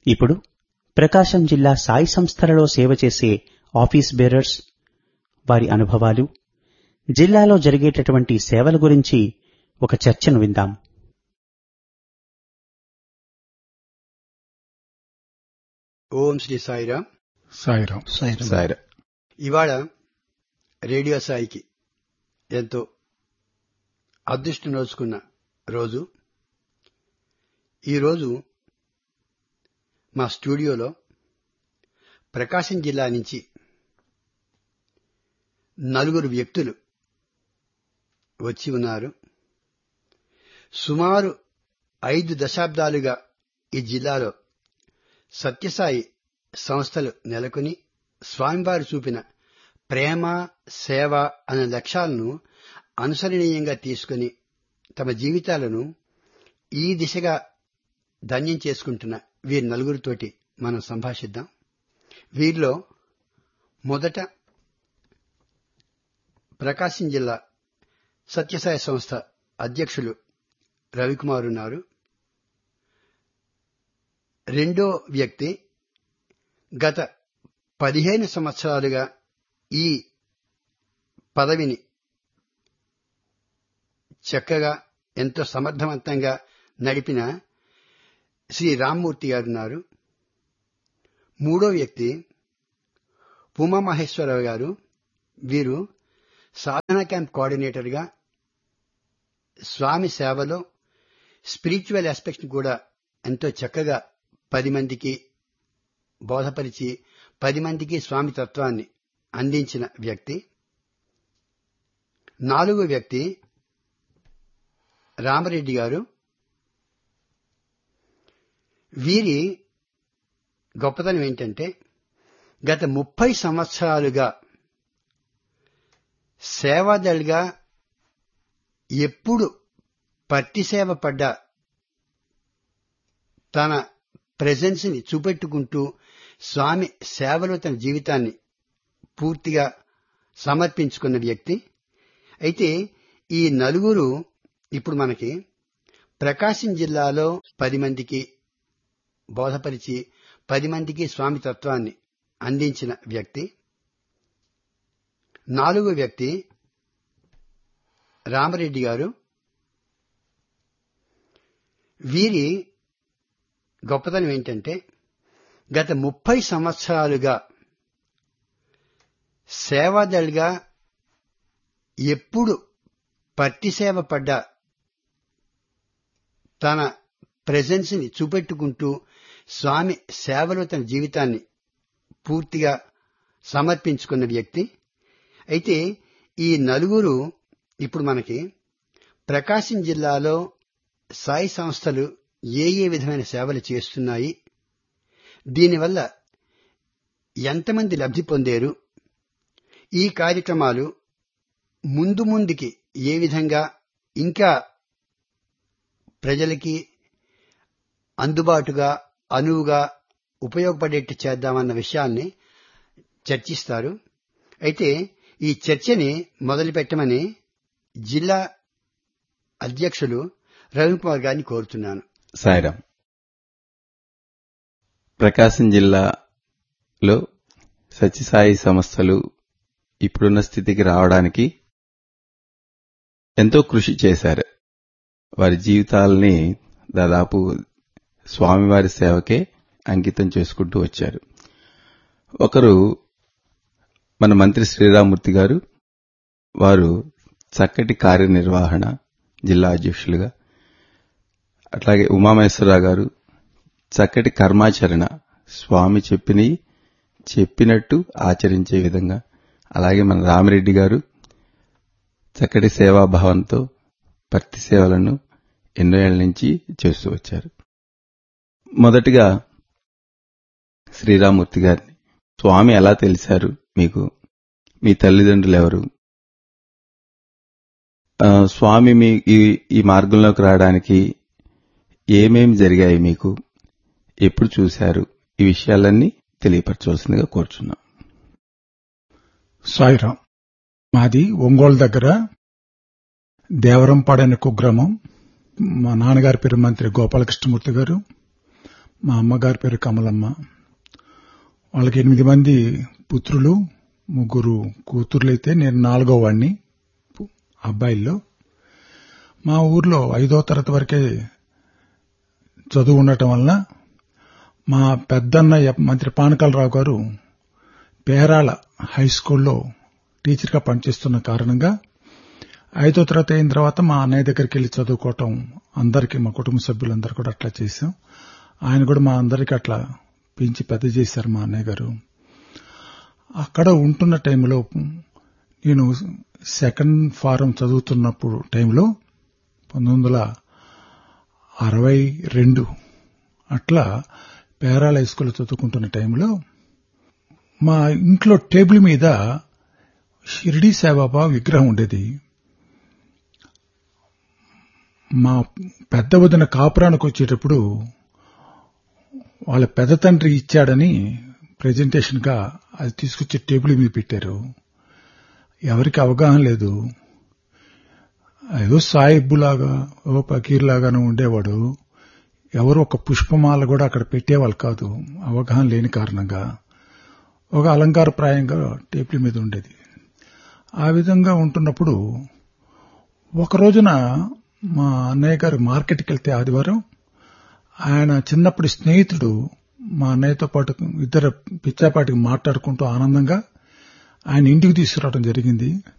ఇప్పుడు ప్రకాశం జిల్లా సాయి సంస్థలలో సేవ చేసే ఆఫీస్ బేరర్స్, వారి అనుభవాలు, జిల్లాలో జరిగేటటువంటి సేవల గురించి ఒక చర్చను విందాం. ఓం శ్రీ సాయిరాం. సాయిరాం. సాయిరాం. ఇవాళ రేడియో సాయికి ఎంతో అదృష్టం నోచుకున్న రోజు. ఈరోజు మా స్టూడియోలో ప్రకాశం జిల్లా నుంచి 4 వ్యక్తులు వచ్చి ఉన్నారు. సుమారు 5 దశాబ్దాలుగా ఈ జిల్లాలో సత్యసాయి సంస్థలు నెలకొని స్వామివారు చూపిన ప్రేమ, సేవ అనే లక్ష్యాలను అనుసరణీయంగా తీసుకుని తమ జీవితాలను ఈ దిశగా ధన్యం చేసుకుంటున్న వీరి 4తోటి మనం సంభాషిద్దాం. వీరిలో మొదట ప్రకాశం జిల్లా సత్యసాయి సంస్థ అధ్యక్షులు రవికుమార్ ఉన్నారు. రెండో వ్యక్తి గత 15 సంవత్సరాలుగా ఈ పదవిని చక్కగా ఎంతో సమర్థవంతంగా నడిపిన శ్రీ రామ్మూర్తి గారున్నారు. మూడో వ్యక్తి ఉమామహేశ్వరరావు గారు. వీరు సాధన క్యాంప్ కోఆర్డినేటర్గా స్వామి సేవలో స్పిరిచువల్ ఆస్పెక్ట్ కూడా ఎంతో చక్కగా 10 మందికి బోధపరిచి 10 మందికి స్వామి తత్వాన్ని అందించిన వ్యక్తి. 4వ వ్యక్తి రామరెడ్డి గారు. వీరి గొప్పతనం ఏంటంటే గత 30 సంవత్సరాలుగా సేవాదళిగా ఎప్పుడు పట్టి సేవ పడ్డా తన ప్రెజెన్స్ ని చూపెట్టుకుంటూ స్వామి సేవలో తన జీవితాన్ని పూర్తిగా సమర్పించుకున్న వ్యక్తి. అయితే ఈ 4 ఇప్పుడు మనకి ప్రకాశం జిల్లాలో 10 మందికి బోధపరిచి 10 మందికి స్వామి తత్వాన్ని అందించిన వ్యక్తి. 4వ వ్యక్తి రామరెడ్డి గారు. వీరి గొప్పతనం ఏంటంటే గత 30 సంవత్సరాలుగా సేవాదళిగా ఎప్పుడు పట్టి సేవ పడ్డా తన ప్రెజెన్స్ ని చూపెట్టుకుంటూ స్వామి సేవలో తన జీవితాన్ని పూర్తిగా సమర్పించుకున్న వ్యక్తి. అయితే ఈ 4 ఇప్పుడు మనకి ప్రకాశం జిల్లాలో సాయి సంస్థలు ఏ విధమైన సేవలు చేస్తున్నాయి, దీనివల్ల ఎంతమంది లబ్ధి పొందారు, ఈ కార్యక్రమాలు ముందు ముందుకి ఏ విధంగా ఇంకా ప్రజలకి అందుబాటుగా అనువుగా ఉపయోగపడేట్టు చేద్దామన్న విషయాల్ని చర్చిస్తారు. అయితే ఈ చర్చని మొదలుపెట్టమని జిల్లా అధ్యక్షులు రవికుమార్ గారిని కోరుతున్నాను. సాయిరాం. ప్రకాశం జిల్లాలో సత్యసాయి సంస్థలు ఇప్పుడున్న స్థితికి రావడానికి ఎంతో కృషి చేశారు. వారి జీవితాలని దాదాపు స్వామివారి సేవకే అంకితం చేసుకుంటూ వచ్చారు. ఒకరు మన మంత్రి శ్రీరామూర్తి గారు. వారు చక్కటి కార్యనిర్వహణ జిల్లా అధ్యక్షులుగా, అట్లాగే ఉమామహేశ్వరరావు గారు చక్కటి కర్మాచరణ, స్వామి చెప్పినట్టు ఆచరించే విధంగా, అలాగే మన రామిరెడ్డి గారు చక్కటి సేవాభావంతో భక్తి సేవలను ఎన్నో ఏళ్ల నుంచి చేస్తూ వచ్చారు. మొదటిగా శ్రీరామూర్తి గారిని, స్వామి ఎలా తెలిశారు మీకు? మీ తల్లిదండ్రులు ఎవరు? స్వామి మీ ఈ మార్గంలోకి రావడానికి ఏమేమి జరిగాయి మీకు? ఎప్పుడు చూశారు? ఈ విషయాలన్నీ తెలియపరచవలసిందిగా కోరుచున్నాం. సాయిరాం. మాది ఒంగోలు దగ్గర దేవరంపాడు అనే కుగ్రామం. మా నాన్నగారి పేరు మంత్రి గోపాలకృష్ణమూర్తి గారు, మా అమ్మగారి పేరు కమలమ్మ. వాళ్ళకి 8 మంది పుత్రులు, 3 కూతుర్లైతే నేను 4వ వాడిని అబ్బాయిల్లో. మా ఊర్లో 5వ తరగతి వరకే చదువు ఉండటం వలన మా పెద్దన్నయ్య మంత్రి పానకాలరావు గారు పేరాల హై స్కూల్లో టీచర్గా పనిచేస్తున్న కారణంగా 5వ తరగతి అయిన తర్వాత మా అన్నయ్య దగ్గరికి వెళ్లి చదువుకోవటం అందరికీ, మా కుటుంబ సభ్యులందరూ కూడా అట్లా చేశాం. ఆయన కూడా మా అందరికీ అట్లా పెంచి పెద్ద చేశారు మా అన్నయ్య గారు. అక్కడ ఉంటున్న టైంలో నేను సెకండ్ ఫారం చదువుతున్నప్పుడు టైంలో 1962 అట్లా పేరాల హై స్కూల్లో చదువుకుంటున్న టైంలో మా ఇంట్లో టేబుల్ మీద షిరిడీ సాయిబాబా విగ్రహం ఉండేది. మా పెద్ద వదిన కాపురానికి వచ్చేటప్పుడు వాళ్ళ పెద్ద తండ్రి ఇచ్చాడని ప్రెజెంటేషన్ గా అది తీసుకొచ్చి టేబుల్ మీద పెట్టారు. ఎవరికి అవగాహన లేదు. ఏదో సాయిబ్బులాగా ఓ పకీర్లాగానే ఉండేవాడు. ఎవరు ఒక పుష్పమాల కూడా అక్కడ పెట్టేవాళ్ళు కాదు, అవగాహన లేని కారణంగా. ఒక అలంకారప్రాయంగా టేబుల్ మీద ఉండేది. ఆ విధంగా ఉంటున్నప్పుడు ఒక రోజున మా అన్నయ్య గారు మార్కెట్కి వెళ్తే ఆదివారం, ఆయన చిన్నప్పటి స్నేహితుడు మా అన్నయ్యతో పాటు ఇద్దరు పిచ్చాపాటికి మాట్లాడుకుంటూ ఆనందంగా ఆయన ఇంటికి తీసుకురావడం జరిగింది.